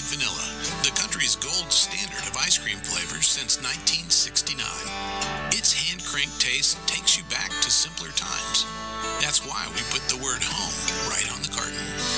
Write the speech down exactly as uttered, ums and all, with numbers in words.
vanilla, the country's gold standard of ice cream flavors since nineteen sixty-nine. Its hand-cranked taste takes you back to simpler times. That's why we put the word home right on the carton.